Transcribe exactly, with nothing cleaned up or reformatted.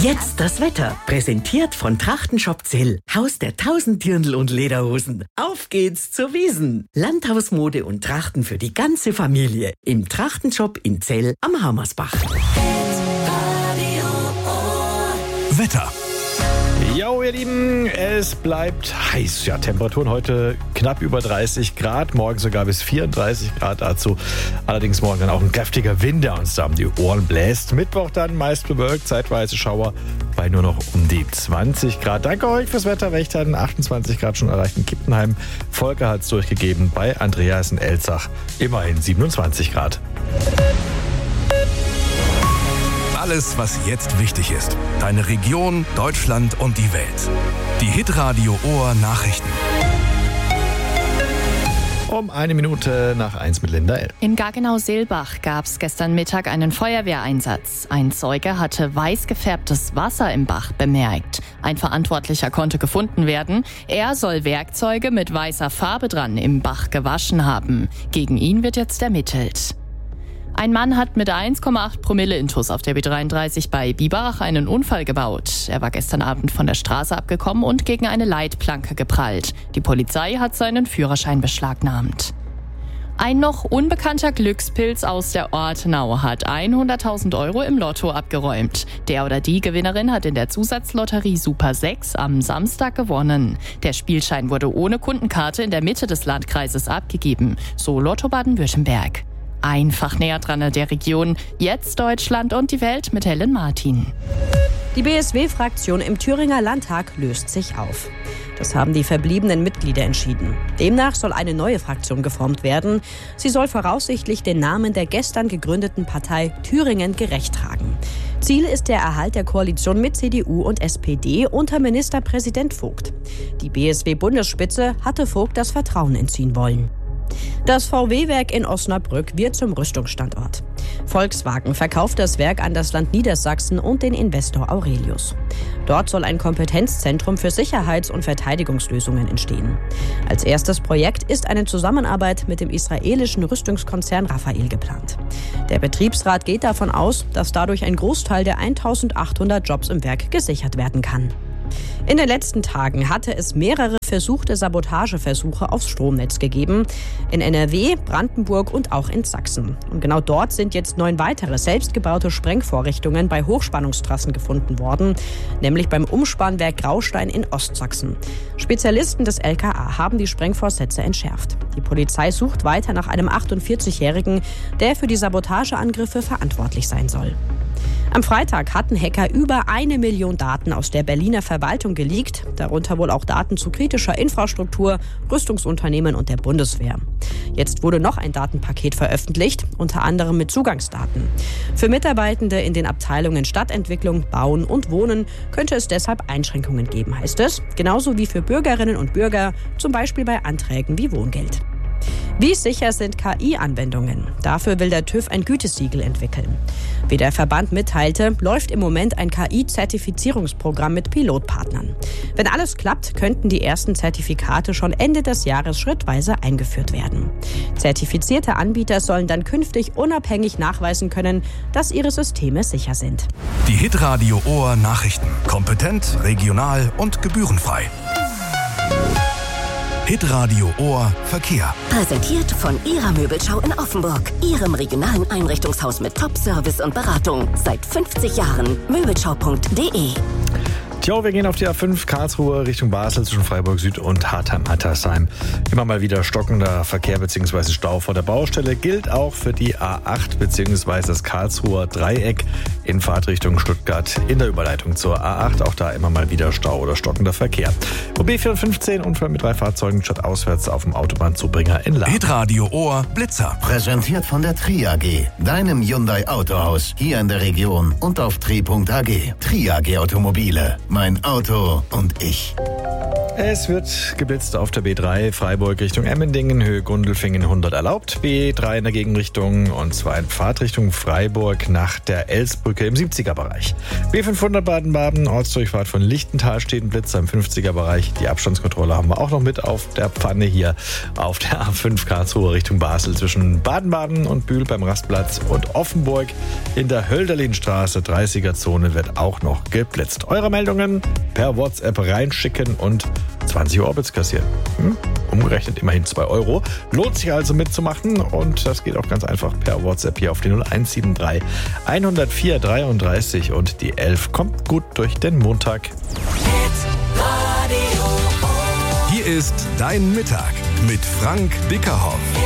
Jetzt das Wetter, präsentiert von Trachtenshop Zell, Haus der tausend Dirndl und Lederhosen. Auf geht's zur Wiesn. Landhausmode und Trachten für die ganze Familie im Trachtenshop in Zell am Hammersbach. Wetter. Jo, ihr Lieben, es bleibt heiß. Ja, Temperaturen heute knapp über dreißig Grad, morgen sogar bis vierunddreißig Grad dazu. Allerdings morgen dann auch ein kräftiger Wind, der uns da um die Ohren bläst. Mittwoch dann meist bewölkt, zeitweise Schauer bei nur noch um die zwanzig Grad. Danke euch fürs Wetter. Wächtern achtundzwanzig Grad schon erreicht in Kippenheim. Volker hat es durchgegeben bei Andreas in Elzach. Immerhin siebenundzwanzig Grad. Alles, was jetzt wichtig ist. Deine Region, Deutschland und die Welt. Die Hitradio Ohr Nachrichten. Um eine Minute nach eins mit Linda L. In Gaggenau-Seelbach gab es gestern Mittag einen Feuerwehreinsatz. Ein Zeuge hatte weiß gefärbtes Wasser im Bach bemerkt. Ein Verantwortlicher konnte gefunden werden. Er soll Werkzeuge mit weißer Farbe dran im Bach gewaschen haben. Gegen ihn wird jetzt ermittelt. Ein Mann hat mit eins Komma acht Promille Intus auf der B dreiunddreißig bei Biberach einen Unfall gebaut. Er war gestern Abend von der Straße abgekommen und gegen eine Leitplanke geprallt. Die Polizei hat seinen Führerschein beschlagnahmt. Ein noch unbekannter Glückspilz aus der Ortenau hat hunderttausend Euro im Lotto abgeräumt. Der oder die Gewinnerin hat in der Zusatzlotterie Super sechs am Samstag gewonnen. Der Spielschein wurde ohne Kundenkarte in der Mitte des Landkreises abgegeben, so Lotto Baden-Württemberg. Einfach näher dran an der Region. Jetzt Deutschland und die Welt mit Helen Martin. Die B S W-Fraktion im Thüringer Landtag löst sich auf. Das haben die verbliebenen Mitglieder entschieden. Demnach soll eine neue Fraktion geformt werden. Sie soll voraussichtlich den Namen der gestern gegründeten Partei Thüringen gerecht tragen. Ziel ist der Erhalt der Koalition mit C D U und S P D unter Ministerpräsident Vogt. Die B S W-Bundesspitze hatte Vogt das Vertrauen entziehen wollen. Das V W-Werk in Osnabrück wird zum Rüstungsstandort. Volkswagen verkauft das Werk an das Land Niedersachsen und den Investor Aurelius. Dort soll ein Kompetenzzentrum für Sicherheits- und Verteidigungslösungen entstehen. Als erstes Projekt ist eine Zusammenarbeit mit dem israelischen Rüstungskonzern Rafael geplant. Der Betriebsrat geht davon aus, dass dadurch ein Großteil der eintausendachthundert Jobs im Werk gesichert werden kann. In den letzten Tagen hatte es mehrere versuchte Sabotageversuche aufs Stromnetz gegeben. In N R W, Brandenburg und auch in Sachsen. Und genau dort sind jetzt neun weitere selbstgebaute Sprengvorrichtungen bei Hochspannungstrassen gefunden worden, nämlich beim Umspannwerk Graustein in Ostsachsen. Spezialisten des L K A haben die Sprengvorsätze entschärft. Die Polizei sucht weiter nach einem achtundvierzigjährigen, der für die Sabotageangriffe verantwortlich sein soll. Am Freitag hatten Hacker über eine Million Daten aus der Berliner Verwaltung geleakt, darunter wohl auch Daten zu kritischer Infrastruktur, Rüstungsunternehmen und der Bundeswehr. Jetzt wurde noch ein Datenpaket veröffentlicht, unter anderem mit Zugangsdaten. Für Mitarbeitende in den Abteilungen Stadtentwicklung, Bauen und Wohnen könnte es deshalb Einschränkungen geben, heißt es, genauso wie für Bürgerinnen und Bürger, zum Beispiel bei Anträgen wie Wohngeld. Wie sicher sind K I-Anwendungen? Dafür will der TÜV ein Gütesiegel entwickeln. Wie der Verband mitteilte, läuft im Moment ein K I-Zertifizierungsprogramm mit Pilotpartnern. Wenn alles klappt, könnten die ersten Zertifikate schon Ende des Jahres schrittweise eingeführt werden. Zertifizierte Anbieter sollen dann künftig unabhängig nachweisen können, dass ihre Systeme sicher sind. Die Hitradio Ohr Nachrichten. Kompetent, regional und gebührenfrei. Hitradio Ohr Verkehr. Präsentiert von Ihrer Möbelschau in Offenburg. Ihrem regionalen Einrichtungshaus mit Top-Service und Beratung. Seit fünfzig Jahren. Möbelschau punkt de. Tja, wir gehen auf die A fünf Karlsruhe Richtung Basel zwischen Freiburg Süd und Hartheim-Hattersheim. Immer mal wieder stockender Verkehr bzw. Stau vor der Baustelle. Gilt auch für die A acht bzw. das Karlsruher Dreieck in Fahrtrichtung Stuttgart in der Überleitung zur A acht. Auch da immer mal wieder Stau oder stockender Verkehr. U B vierhundertfünfzehn, Unfall mit drei Fahrzeugen statt auswärts auf dem Autobahnzubringer in Lahr. Hitradio Ohr Blitzer. Präsentiert von der Tri A G, deinem Hyundai Autohaus hier in der Region und auf tri punkt a g. Tri A G Automobile. Mein Auto und ich. Es wird geblitzt auf der B drei Freiburg Richtung Emmendingen, Höhe Gundelfingen hundert erlaubt. B drei in der Gegenrichtung und zwar in Fahrtrichtung Freiburg nach der Elsbrücke. Brücke im siebziger-Bereich. B fünfhundert Baden-Baden, Ortsdurchfahrt von Lichtental steht ein Blitzer im fünfziger-Bereich. Die Abstandskontrolle haben wir auch noch mit auf der Pfanne hier auf der A fünf Karlsruhe Richtung Basel zwischen Baden-Baden und Bühl beim Rastplatz und Offenburg in der Hölderlinstraße, dreißiger-Zone, wird auch noch geblitzt. Eure Meldungen per WhatsApp reinschicken und zwanzig Orbits kassieren. Hm? Umgerechnet immerhin zwei Euro. Lohnt sich also mitzumachen und das geht auch ganz einfach per WhatsApp hier auf die null eins sieben drei hundertvier dreiunddreißig und die elf. Kommt gut durch den Montag. Hier ist Dein Mittag mit Frank Bickerhoff.